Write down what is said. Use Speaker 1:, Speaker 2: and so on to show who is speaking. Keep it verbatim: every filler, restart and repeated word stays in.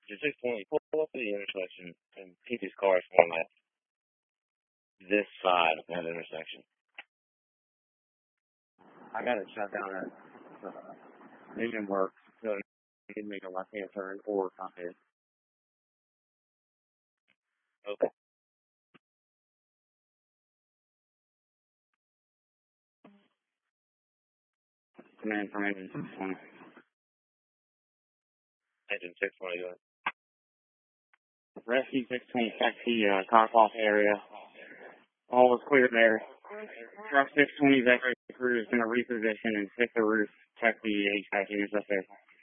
Speaker 1: Just six twenty, pull up to the intersection and keep these cars from that this side of that intersection. I got it shut down at uh, engine work, so you can make a left hand turn or top head. Okay. Command from engine six twenty. Engine six twenty, go ahead. Rescue six twenty, check the uh, car off area. All was clear there. Truck six twenty, X-ray crew is going to reposition and fix the roof, check the H V A C units up there.